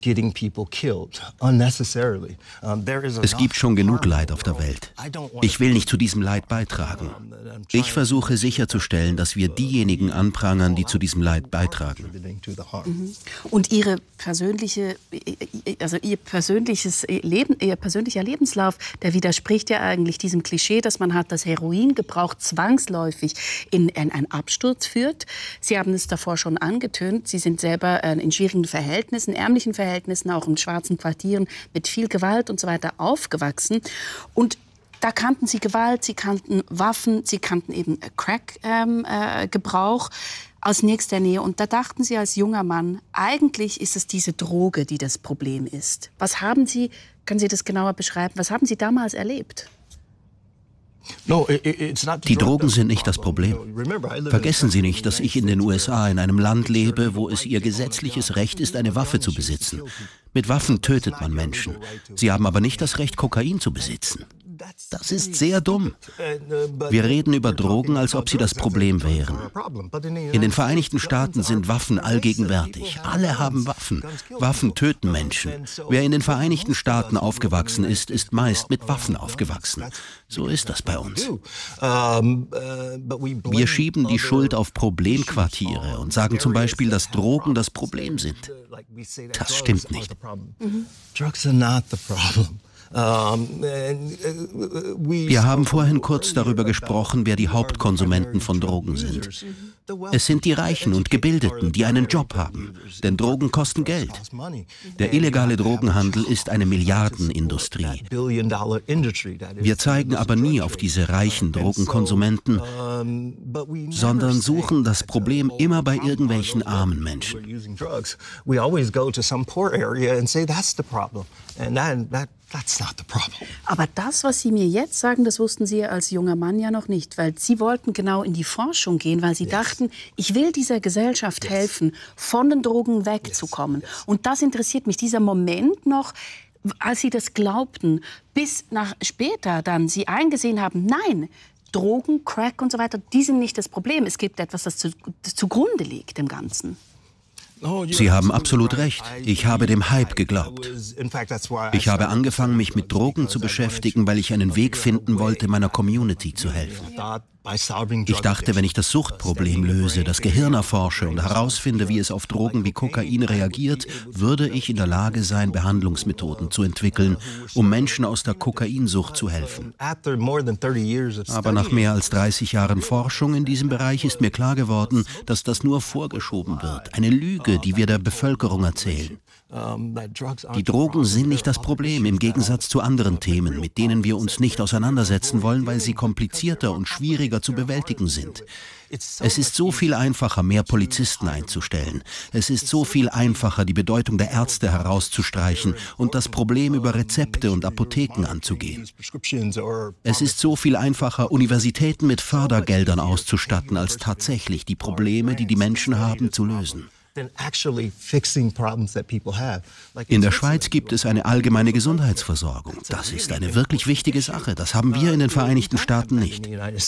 Es gibt schon genug Leid auf der Welt. Ich will nicht zu diesem Leid beitragen. Ich versuche sicherzustellen, dass wir diejenigen anprangern, die zu diesem Leid beitragen. Und Ihr persönlicher Lebenslauf, der widerspricht ja eigentlich diesem Klischee, dass man hat, dass Heroingebrauch zwangsläufig in einen Absturz führt. Sie haben es davor schon angetönt. Sie sind selber in schwierigen Verhältnissen, ärmlichen Verhältnissen, auch in schwarzen Quartieren mit viel Gewalt und so weiter aufgewachsen. Und da kannten Sie Gewalt, Sie kannten Waffen, Sie kannten eben Crack-Gebrauch aus nächster Nähe. Und da dachten Sie als junger Mann, eigentlich ist es diese Droge, die das Problem ist. Was haben Sie, können Sie das genauer beschreiben, was haben Sie damals erlebt? Die Drogen sind nicht das Problem. Vergessen Sie nicht, dass ich in den USA in einem Land lebe, wo es ihr gesetzliches Recht ist, eine Waffe zu besitzen. Mit Waffen tötet man Menschen. Sie haben aber nicht das Recht, Kokain zu besitzen. Das ist sehr dumm. Wir reden über Drogen, als ob sie das Problem wären. In den Vereinigten Staaten sind Waffen allgegenwärtig. Alle haben Waffen. Waffen töten Menschen. Wer in den Vereinigten Staaten aufgewachsen ist, ist meist mit Waffen aufgewachsen. So ist das bei uns. Wir schieben die Schuld auf Problemquartiere und sagen zum Beispiel, dass Drogen das Problem sind. Das stimmt nicht. Wir haben vorhin kurz darüber gesprochen, wer die Hauptkonsumenten von Drogen sind. Es sind die Reichen und Gebildeten, die einen Job haben. Denn Drogen kosten Geld. Der illegale Drogenhandel ist eine Milliardenindustrie. Wir zeigen aber nie auf diese reichen Drogenkonsumenten, sondern suchen das Problem immer bei irgendwelchen armen Menschen. Aber das, was Sie mir jetzt sagen, das wussten Sie als junger Mann ja noch nicht, weil Sie wollten genau in die Forschung gehen, weil Sie dachten, ich will dieser Gesellschaft helfen, von den Drogen wegzukommen. Und das interessiert mich, dieser Moment noch, als Sie das glaubten, bis nach später dann Sie eingesehen haben, nein, Drogen, Crack und so weiter, die sind nicht das Problem. Es gibt etwas, das zugrunde liegt dem Ganzen. Sie haben absolut recht. Ich habe dem Hype geglaubt. Ich habe angefangen, mich mit Drogen zu beschäftigen, weil ich einen Weg finden wollte, meiner Community zu helfen. Ich dachte, wenn ich das Suchtproblem löse, das Gehirn erforsche und herausfinde, wie es auf Drogen wie Kokain reagiert, würde ich in der Lage sein, Behandlungsmethoden zu entwickeln, um Menschen aus der Kokainsucht zu helfen. Aber nach mehr als 30 Jahren Forschung in diesem Bereich ist mir klar geworden, dass das nur vorgeschoben wird. Eine Lüge, die wir der Bevölkerung erzählen. Die Drogen sind nicht das Problem, im Gegensatz zu anderen Themen, mit denen wir uns nicht auseinandersetzen wollen, weil sie komplizierter und schwieriger zu bewältigen sind. Es ist so viel einfacher, mehr Polizisten einzustellen. Es ist so viel einfacher, die Bedeutung der Ärzte herauszustreichen und das Problem über Rezepte und Apotheken anzugehen. Es ist so viel einfacher, Universitäten mit Fördergeldern auszustatten, als tatsächlich die Probleme, die die Menschen haben, zu lösen. In der Schweiz gibt es eine allgemeine Gesundheitsversorgung. Das ist eine wirklich wichtige Sache. Das haben wir in den Vereinigten Staaten nicht.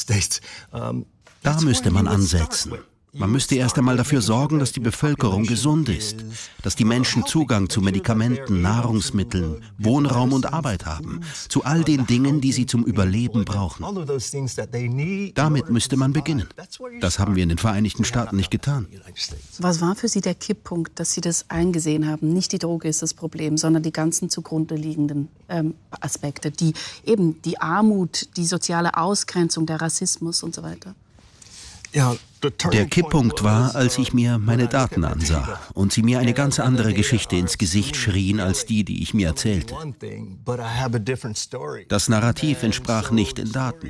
Da müsste man ansetzen. Man müsste erst einmal dafür sorgen, dass die Bevölkerung gesund ist, dass die Menschen Zugang zu Medikamenten, Nahrungsmitteln, Wohnraum und Arbeit haben, zu all den Dingen, die sie zum Überleben brauchen. Damit müsste man beginnen. Das haben wir in den Vereinigten Staaten nicht getan. Was war für Sie der Kipppunkt, dass Sie das eingesehen haben? Nicht die Droge ist das Problem, sondern die ganzen zugrunde liegenden Aspekte, die Armut, die soziale Ausgrenzung, der Rassismus und so weiter. Der Kipppunkt war, als ich mir meine Daten ansah und sie mir eine ganz andere Geschichte ins Gesicht schrien als die, die ich mir erzählte. Das Narrativ entsprach nicht den Daten.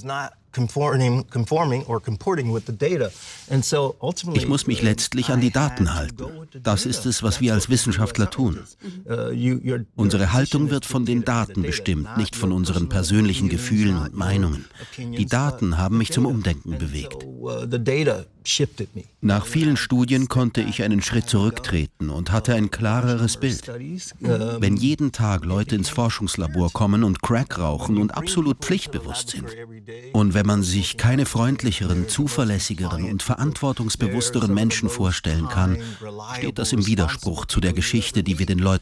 Ich muss mich letztlich an die Daten halten. Das ist es, was wir als Wissenschaftler tun. Unsere Haltung wird von den Daten bestimmt, nicht von unseren persönlichen Gefühlen und Meinungen. Die Daten haben mich zum Umdenken bewegt. Nach vielen Studien konnte ich einen Schritt zurücktreten und hatte ein klareres Bild. Wenn jeden Tag Leute ins Forschungslabor kommen und Crack rauchen und absolut pflichtbewusst sind, und wenn man sich keine freundlicheren, zuverlässigeren und verantwortungsbewussteren Menschen vorstellen kann, steht das im Widerspruch zu der Geschichte, die wir den Leuten